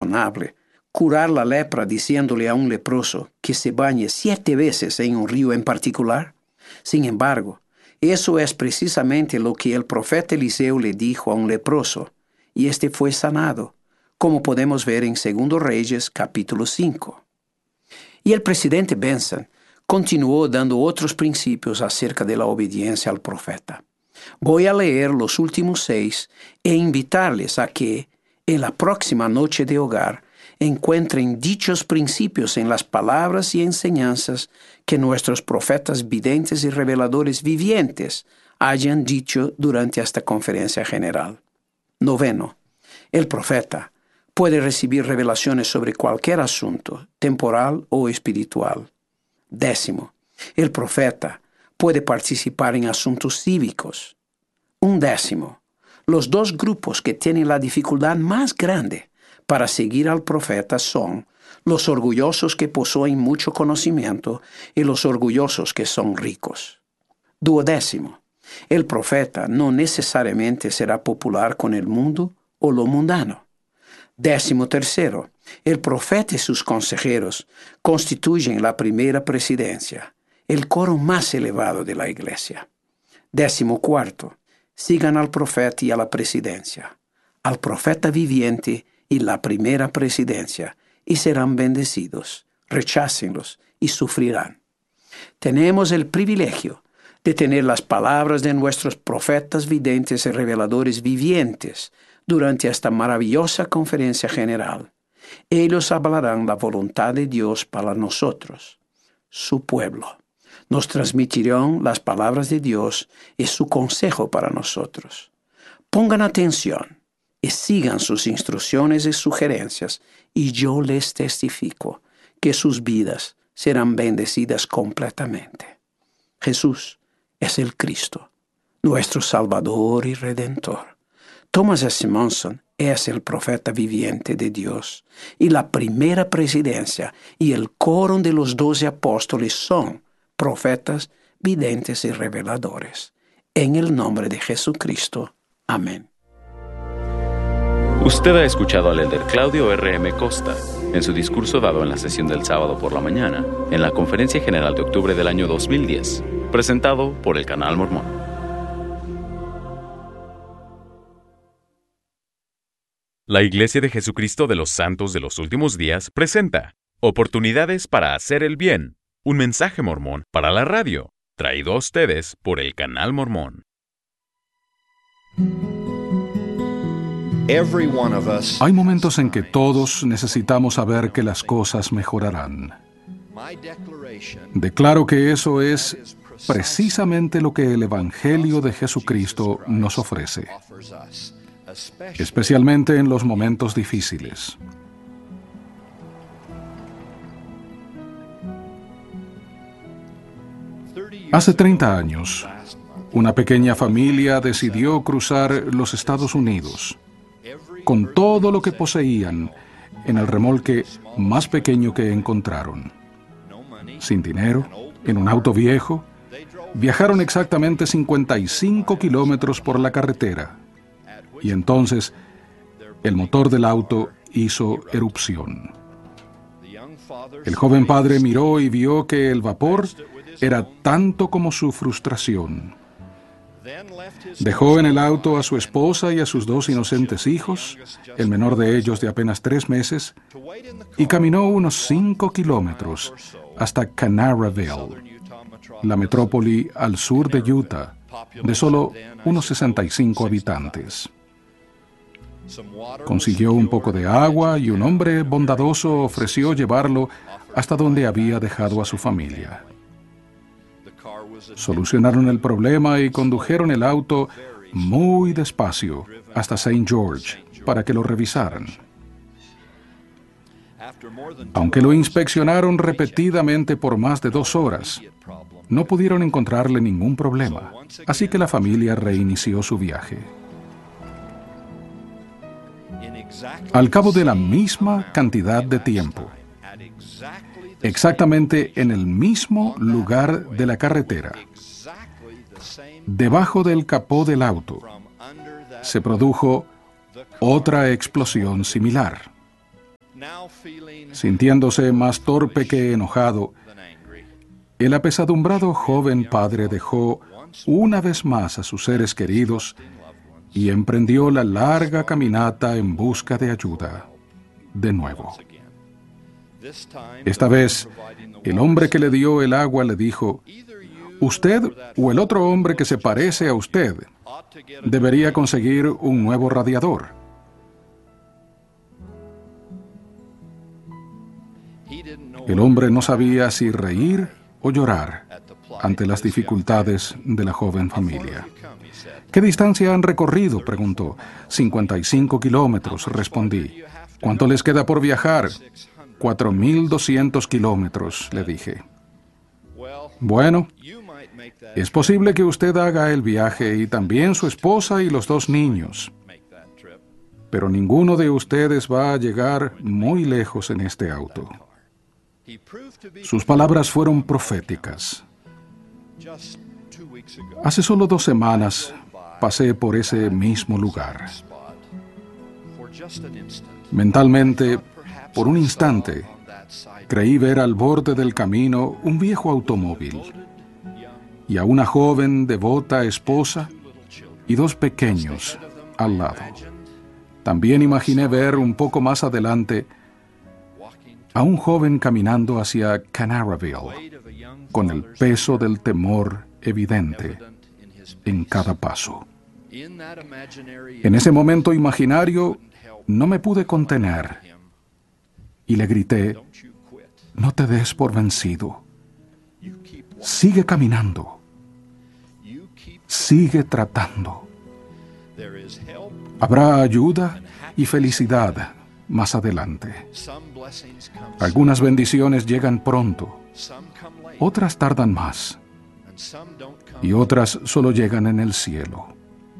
razonable curar la lepra diciéndole a un leproso que se bañe 7 veces en un río en particular? Sin embargo, eso es precisamente lo que el profeta Eliseo le dijo a un leproso, y este fue sanado, como podemos ver en 2 Reyes capítulo 5. Y el presidente Benson continuó dando otros principios acerca de la obediencia al profeta. Voy a leer los últimos 6 e invitarles a que, en la próxima noche de hogar, encuentren dichos principios en las palabras y enseñanzas que nuestros profetas videntes y reveladores vivientes hayan dicho durante esta conferencia general. 9. El profeta puede recibir revelaciones sobre cualquier asunto, temporal o espiritual. 10. El profeta puede participar en asuntos cívicos. 11. Los 2 grupos que tienen la dificultad más grande para seguir al profeta son los orgullosos que poseen mucho conocimiento y los orgullosos que son ricos. 12. El profeta no necesariamente será popular con el mundo o lo mundano. 13. El profeta y sus consejeros constituyen la primera presidencia, el coro más elevado de la iglesia. 14. Sigan al profeta y a la presidencia, al profeta viviente y la primera presidencia, y serán bendecidos. Rechácenlos y sufrirán. Tenemos el privilegio de tener las palabras de nuestros profetas videntes y reveladores vivientes durante esta maravillosa conferencia general. Ellos hablarán la voluntad de Dios para nosotros, su pueblo. Nos transmitirán las palabras de Dios y su consejo para nosotros. Pongan atención y sigan sus instrucciones y sugerencias, y yo les testifico que sus vidas serán bendecidas completamente. Jesús es el Cristo, nuestro Salvador y Redentor. Thomas S. Monson es el profeta viviente de Dios, y la primera presidencia y el coro de los 12 apóstoles son profetas, videntes y reveladores. En el nombre de Jesucristo. Amén. Usted ha escuchado al elder Claudio R.M. Costa en su discurso dado en la sesión del sábado por la mañana en la Conferencia General de octubre del año 2010, presentado por el Canal Mormón. La Iglesia de Jesucristo de los Santos de los Últimos Días presenta Oportunidades para hacer el bien, un mensaje mormón para la radio, traído a ustedes por el Canal Mormón. Hay momentos en que todos necesitamos saber que las cosas mejorarán. Declaro que eso es precisamente lo que el Evangelio de Jesucristo nos ofrece, especialmente en los momentos difíciles. Hace 30 años, una pequeña familia decidió cruzar los Estados Unidos con todo lo que poseían en el remolque más pequeño que encontraron. Sin dinero, en un auto viejo, viajaron exactamente 55 kilómetros por la carretera, y entonces el motor del auto hizo erupción. El joven padre miró y vio que el vapor era tanto como su frustración. Dejó en el auto a su esposa y a sus 2 inocentes hijos, el menor de ellos de apenas 3 meses, y caminó unos 5 kilómetros hasta Canaraville, la metrópoli al sur de Utah, de solo unos 65 habitantes. Consiguió un poco de agua y un hombre bondadoso ofreció llevarlo hasta donde había dejado a su familia. Solucionaron el problema y condujeron el auto muy despacio hasta St. George para que lo revisaran. Aunque lo inspeccionaron repetidamente por más de 2 horas, no pudieron encontrarle ningún problema, así que la familia reinició su viaje. Al cabo de la misma cantidad de tiempo, exactamente en el mismo lugar de la carretera, debajo del capó del auto, se produjo otra explosión similar. Sintiéndose más torpe que enojado, el apesadumbrado joven padre dejó una vez más a sus seres queridos y emprendió la larga caminata en busca de ayuda, de nuevo. Esta vez, el hombre que le dio el agua le dijo: «Usted o el otro hombre que se parece a usted debería conseguir un nuevo radiador». El hombre no sabía si reír o llorar ante las dificultades de la joven familia. «¿Qué distancia han recorrido?», preguntó. 55 kilómetros, respondí. «¿Cuánto les queda por viajar?». 4.200 kilómetros, le dije. «Bueno, es posible que usted haga el viaje y también su esposa y los 2 niños. Pero ninguno de ustedes va a llegar muy lejos en este auto». Sus palabras fueron proféticas. Hace solo 2 semanas pasé por ese mismo lugar. Mentalmente, por un instante, creí ver al borde del camino un viejo automóvil y a una joven devota esposa y 2 pequeños al lado. También imaginé ver un poco más adelante a un joven caminando hacia Canaraville, con el peso del temor evidente en cada paso. En ese momento imaginario no me pude contener y le grité: «No te des por vencido. Sigue caminando. Sigue tratando. Habrá ayuda y felicidad más adelante. Algunas bendiciones llegan pronto, otras tardan más, y otras solo llegan en el cielo.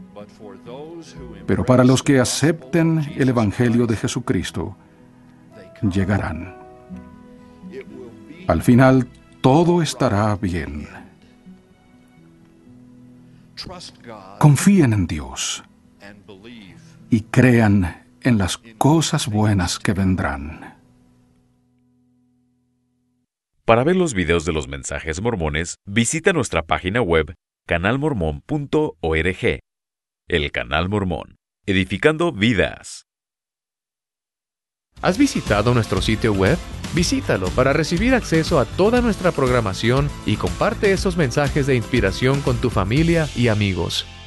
Pero para los que acepten el Evangelio de Jesucristo, llegarán. Al final, todo estará bien. Confíen en Dios y crean en las cosas buenas que vendrán». Para ver los videos de los mensajes mormones, visita nuestra página web canalmormon.org. El Canal Mormón, edificando vidas. ¿Has visitado nuestro sitio web? Visítalo para recibir acceso a toda nuestra programación y comparte esos mensajes de inspiración con tu familia y amigos.